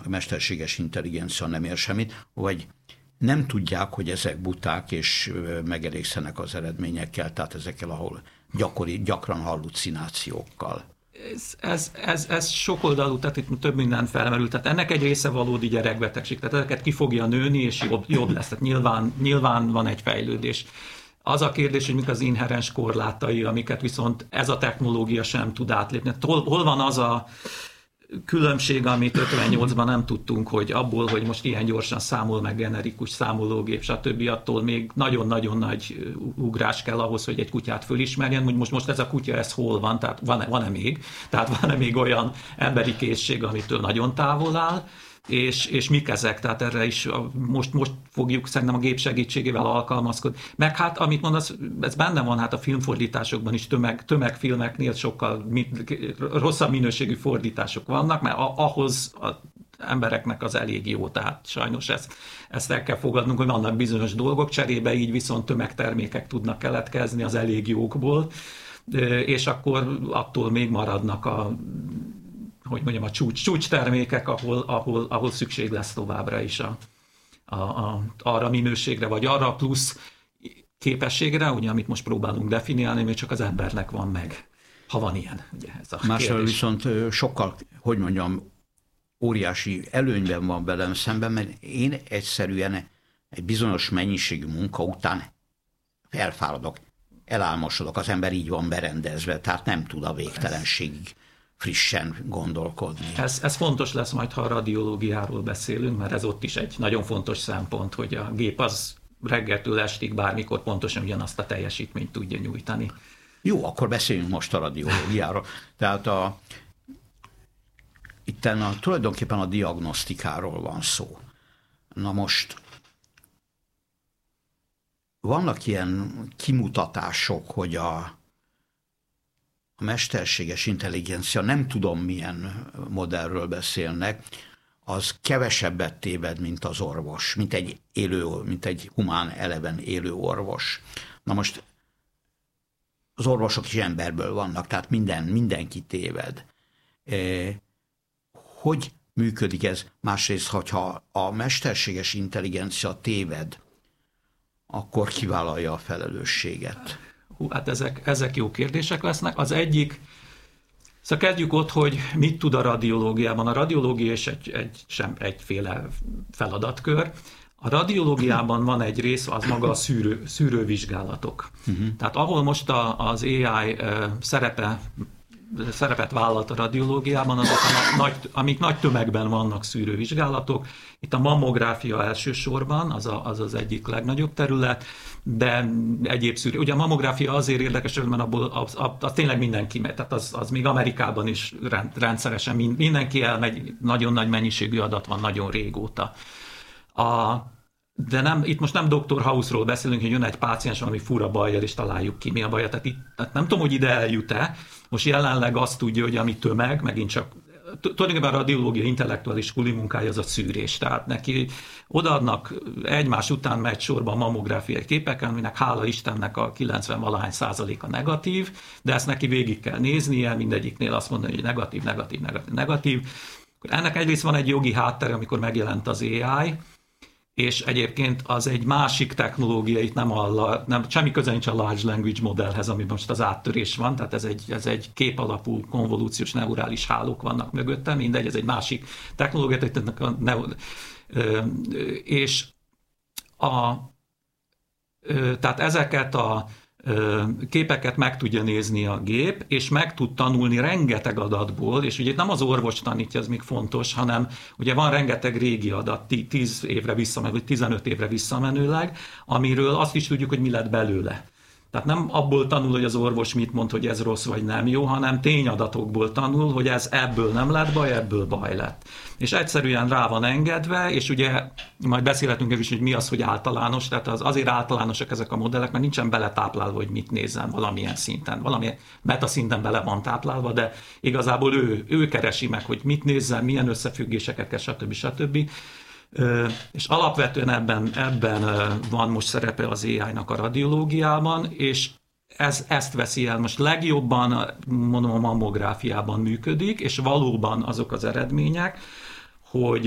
mesterséges intelligencia nem ér semmit, vagy nem tudják, hogy ezek buták, és megelégszenek az eredményekkel, tehát ezekkel, ahol gyakran hallucinációkkal. Ez sokoldalú, tehát itt több minden felmerül. Tehát ennek egy része valódi gyerekbetegség, tehát ezeket ki fogja nőni, és jobb lesz. Tehát nyilván van egy fejlődés. Az a kérdés, hogy mik az inherens korlátai, amiket viszont ez a technológia sem tud átlépni. Hol van az a különbség, amit 58-ban nem tudtunk, hogy abból, hogy most ilyen gyorsan számol meg generikus számológép, stb. Attól még nagyon-nagyon nagy ugrás kell ahhoz, hogy egy kutyát fölismerjen, hogy most ez a kutya, ez hol van, tehát van-e még? Tehát van-e még olyan emberi készség, amitől nagyon távol áll, és mik ezek? Tehát erre is most fogjuk szerintem a gép segítségével alkalmazkodni. Meg hát, amit mondasz, ez benne van hát a filmfordításokban is, tömegfilmeknél sokkal rosszabb minőségű fordítások vannak, mert ahhoz az embereknek az elég jó, tehát sajnos ezt el kell fogadnunk, hogy vannak bizonyos dolgok cserébe, így viszont tömegtermékek tudnak keletkezni az elég jókból, és akkor attól még maradnak a csúcs termékek, ahol szükség lesz továbbra is arra minőségre, vagy arra plusz képességre, ugye, amit most próbálunk definiálni, még csak az embernek van meg, ha van ilyen. Ugye, ez a másról viszont sokkal, óriási előnyben van velem szemben, mert én egyszerűen egy bizonyos mennyiségű munka után felfáradok, elálmosodok, az ember így van berendezve, tehát nem tud a végtelenségig frissen gondolkodni. Ez fontos lesz majd, ha a radiológiáról beszélünk, mert ez ott is egy nagyon fontos szempont, hogy a gép az reggeltől estig bármikor pontosan ugyanazt a teljesítményt tudja nyújtani. Jó, akkor beszéljünk most a radiológiáról. Tehát tulajdonképpen a diagnosztikáról van szó. Na most vannak ilyen kimutatások, hogy a mesterséges intelligencia, nem tudom milyen modellről beszélnek, az kevesebbet téved, mint az orvos, mint egy humán eleven élő orvos. Na most az orvosok is emberből vannak, tehát mindenki téved. Hogy működik ez? Másrészt, hogyha a mesterséges intelligencia téved, akkor ki vállalja a felelősséget? Hát ezek jó kérdések lesznek. Az egyik, szóval kezdjük ott, hogy mit tud a radiológiában. A radiológia is egyféle feladatkör. A radiológiában van egy rész, az maga a szűrővizsgálatok. Tehát ahol most az AI szerepet vállalt a radiológiában, azok amik nagy tömegben vannak szűrővizsgálatok. Itt a mammográfia elsősorban, az egyik legnagyobb terület, de egyéb szűrő. Ugye a mammográfia azért érdekes, mert abból az tényleg mindenki megy, tehát az még Amerikában is rendszeresen mindenki elmegy, nagyon nagy mennyiségű adat van nagyon régóta. De itt most nem Dr. House-ról beszélünk, hogy jön egy páciens valami fura bajjal, és találjuk ki, mi a baja. Tehát nem tudom, hogy ide eljut-e. Most jelenleg azt tudja, hogy ami tömeg, megint csak tulajdonképpen a radiológia intellektuális kuli munkája az a szűrés. Tehát neki odaadnak egymás után megy sorba a mammográfiai képeken, aminek hála Istennek a 90-valahány% negatív, de ezt neki végig kell néznie, mindegyiknél azt mondani, hogy negatív. Ennek egyrészt van egy jogi háttere, amikor megjelent az AI, és egyébként az egy másik technológia, itt nem semmi köze nincs a large language modellhez, amiben most az áttörés van, tehát ez egy képalapú konvolúciós neurális hálók vannak mögötte, mindegy, ez egy másik technológia, tehát ezeket a képeket meg tudja nézni a gép, és meg tud tanulni rengeteg adatból, és ugye nem az orvos tanítja, ez még fontos, hanem ugye van rengeteg régi adat, 10 évre visszamenőleg, vagy 15 évre visszamenőleg, amiről azt is tudjuk, hogy mi lett belőle. Tehát nem abból tanul, hogy az orvos mit mond, hogy ez rossz vagy nem jó, hanem tényadatokból tanul, hogy ez ebből nem lett baj, ebből baj lett. És egyszerűen rá van engedve, és ugye majd beszélhetünk is, hogy mi az, hogy általános, tehát azért általánosak ezek a modellek, mert nincsen beletáplálva, hogy mit nézzen valamilyen szinten, valamilyen metaszinten bele van táplálva, de igazából ő keresi meg, hogy mit nézzen, milyen összefüggéseket kell, stb. És alapvetően ebben van most szerepe az AI-nak a radiológiában, és ezt veszi el most legjobban, mondom, a mammográfiában működik, és valóban azok az eredmények, hogy